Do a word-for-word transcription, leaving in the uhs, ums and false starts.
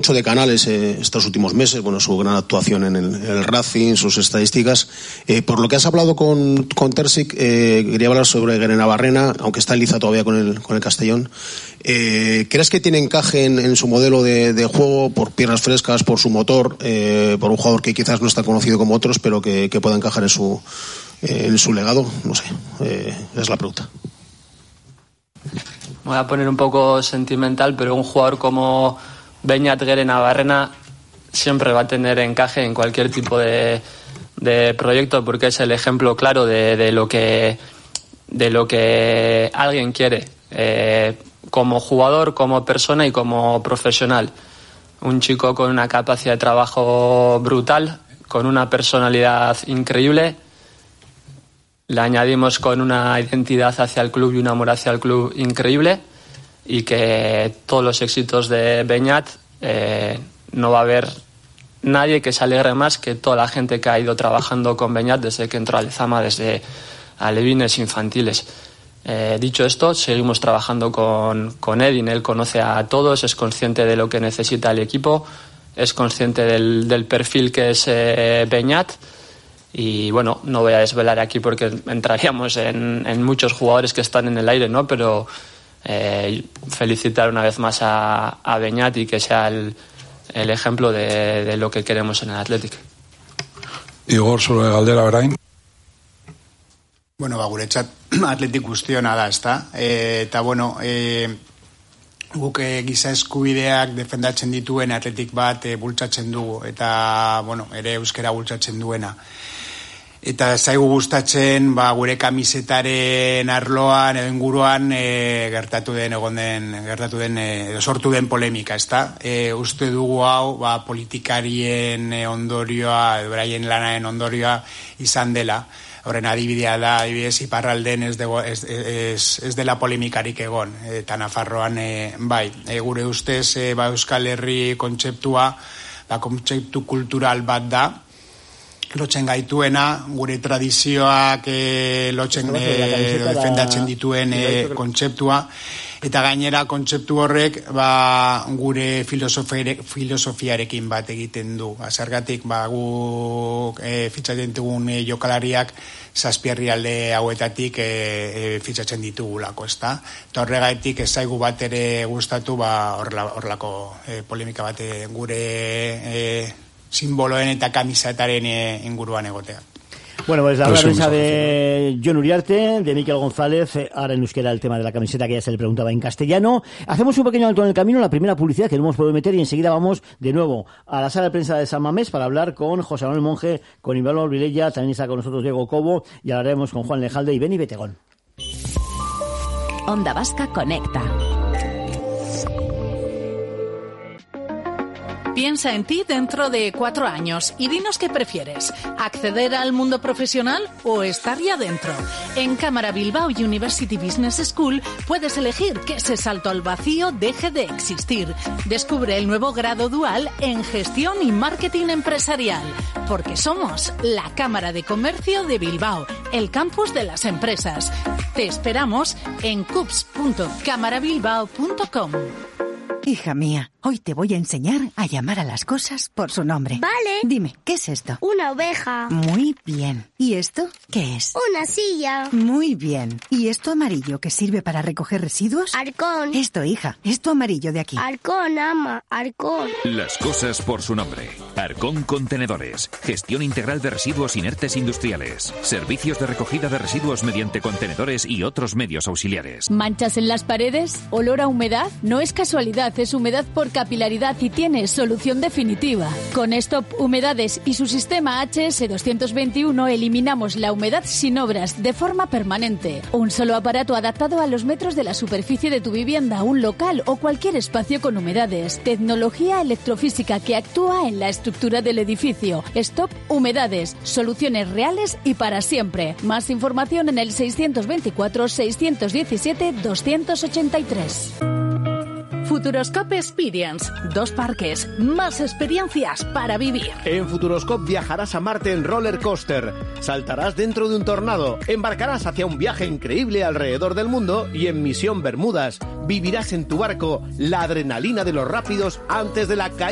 Mucho de Canales eh, estos últimos meses, bueno, su gran actuación en el, en el Racing, sus estadísticas. Eh, por lo que has hablado con, con Terzic, eh, quería hablar sobre Guerenabarrena, aunque está en liza todavía con el, con el Castellón. Eh, ¿Crees que tiene encaje en, en su modelo de, de juego, por piernas frescas, por su motor, eh, por un jugador que quizás no está conocido como otros, pero que, que pueda encajar en su, eh, en su legado? No sé, eh, es la pregunta. Voy a poner un poco sentimental, pero un jugador como Beñat Guerenabarrena siempre va a tener encaje en cualquier tipo de, de proyecto, porque es el ejemplo claro de, de lo que de lo que alguien quiere, eh, como jugador, como persona y como profesional. Un chico con una capacidad de trabajo brutal, con una personalidad increíble. Le añadimos con una identidad hacia el club y un amor hacia el club increíble, y que todos los éxitos de Beñat, eh, no va a haber nadie que se alegre más que toda la gente que ha ido trabajando con Beñat desde que entró a Lezama, desde alevines infantiles. Eh, dicho esto, seguimos trabajando con, con Edin. Él conoce a todos, es consciente de lo que necesita el equipo, es consciente del, del perfil que es eh, Beñat. Y bueno, no voy a desvelar aquí porque entraríamos en, en muchos jugadores que están en el aire, ¿no? Pero eh, felicitar una vez más a, a Beñat y que sea el, el ejemplo de, de lo que queremos en el Athletic. Igor, sobre galdera orain. Bueno, ba, guretzat Athletic guztiona da, ezta? E, eta, bueno, e, guk e, giza eskubideak defendatzen dituen Athletic bat e, bultzatzen dugu, eta, bueno, ere euskera bultzatzen duena. Eta zaigu gustatzen, ba, gure kamisetaren arloan edo inguruan e, gertatu den egon den, gertatu den edo sortu den polemika, ezta? E, uste dugu hau, ba, politikarien e, ondorioa, edo beraien lanaren ondorioa izan dela. Horren adibidea da, adibidez, iparralden ez, dego, ez, ez, ez dela polemikarik egon, eta Nafarroan e, bai, e, gure ustez e, ba, Euskal Herri kontzeptua, ba, kontzeptu kultural bat da, lotzen gaituena, gure tradizioak e, lotzen e, defendatzen dituen e, kontzeptua, eta gainera kontzeptu horrek ba, gure filosofiarekin bat egiten du. Zergatik ba, gu e, fitxatzen ditugun e, jokalariak zazpierrialde hauetatik e, e, fitxatzen ditugulako, ezta? Eta horregaitik ez zaigu bat ere gustatu ba, horrelako e, polemika bat e, gure e, simboloen eta kamisetaren e, inguruan egotea. Bueno, pues la prensa de Jon Uriarte, de Mikel González, ahora en euskera el tema de la camiseta que ya se le preguntaba en castellano. Hacemos un pequeño alto en el camino, la primera publicidad que no hemos podido meter, y enseguida vamos de nuevo a la sala de prensa de San Mamés para hablar con José Manuel Monge, con Ivaldo Vilella, también está con nosotros Diego Cobo, y hablaremos con Juan Lejalde y Beni Betegón. Onda Vasca Conecta. Piensa en ti dentro de cuatro años y dinos qué prefieres, acceder al mundo profesional o estar ya dentro. En Cámara Bilbao University Business School puedes elegir que ese salto al vacío deje de existir. Descubre el nuevo grado dual en Gestión y Marketing Empresarial, porque somos la Cámara de Comercio de Bilbao, el campus de las empresas. Te esperamos en cups punto cámara bilbao punto com. Hija mía, hoy te voy a enseñar a llamar a las cosas por su nombre. Vale. Dime, ¿qué es esto? Una oveja. Muy bien. ¿Y esto qué es? Una silla. Muy bien. ¿Y esto amarillo que sirve para recoger residuos? Arcón. Esto, hija, esto amarillo de aquí. Arcón, ama, Arcón. Las cosas por su nombre. Arcón Contenedores. Gestión integral de residuos inertes industriales. Servicios de recogida de residuos mediante contenedores y otros medios auxiliares. ¿Manchas en las paredes? ¿Olor a humedad? No es casualidad, es humedad por capilaridad y tiene solución definitiva. Con Stop Humedades y su sistema H S doscientos veintiuno eliminamos la humedad sin obras de forma permanente. Un solo aparato adaptado a los metros de la superficie de tu vivienda, un local o cualquier espacio con humedades. Tecnología electrofísica que actúa en la estructura del edificio. Stop Humedades. Soluciones reales y para siempre. Más información en el seiscientos veinticuatro seiscientos diecisiete doscientos ochenta y tres. Futuroscope Experience. Dos parques, más experiencias para vivir. En Futuroscope viajarás a Marte en roller coaster, saltarás dentro de un tornado, embarcarás hacia un viaje increíble alrededor del mundo y en Misión Bermudas vivirás en tu barco la adrenalina de los rápidos antes de la caída